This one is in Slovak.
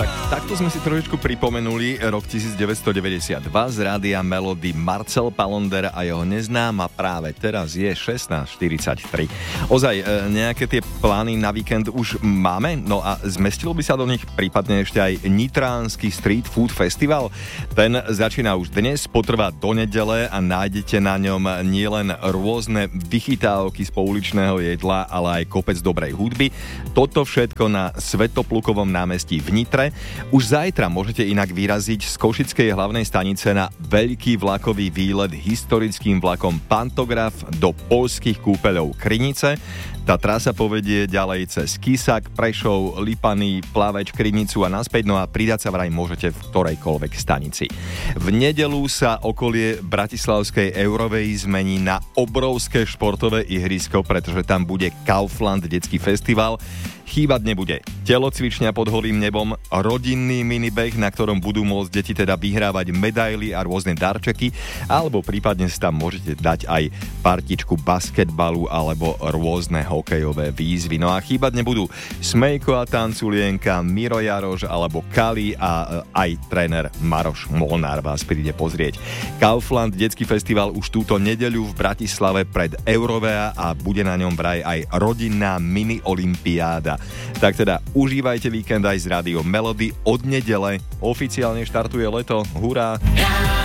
Takto sme si trošičku pripomenuli rok 1992 z rádia Melody. Marcel Palonder a jeho neznáma práve teraz je 16:43. Ozaj, nejaké tie plány na víkend už máme? No a zmestilo by sa do nich prípadne ešte aj Nitránsky Street Food Festival? Ten začína už dnes, potrvá do nedele a nájdete na ňom nielen rôzne vychytávky z pouličného jedla, ale aj kopec dobrej hudby. Toto všetko na Svätoplukovom námestí v Nitre. Už zajtra môžete inak vyraziť z Košickej hlavnej stanice na veľký vlakový výlet historickým vlakom Pantograf do poľských kúpeľov Krynice. Tá trasa povedie ďalej cez Kisak, Prešov, Lipany, Plaveč, Krynicu a naspäť, no a pridať sa vraj môžete v ktorejkoľvek stanici. V nedeľu sa okolie bratislavskej Eurovej zmení na obrovské športové ihrisko, pretože tam bude Kaufland detský festival. Chýbať nebude telocvičňa pod holým nebom, rodinný minibeh, na ktorom budú môcť deti teda vyhrávať medaily a rôzne darčeky, alebo prípadne si tam môžete dať aj partičku basketbalu alebo rôzne hokejové výzvy. No a chýbať nebudú Smejko a Tanculienka, Miro Jaroš alebo Kali a aj tréner Maroš Molnár vás príde pozrieť. Kaufland detský festival už túto nedeľu v Bratislave pred Eurovea a bude na ňom vraj aj rodinná mini olympiáda. Tak teda užívajte víkend aj z rádiom Melody. Od nedele oficiálne štartuje leto. Hurá!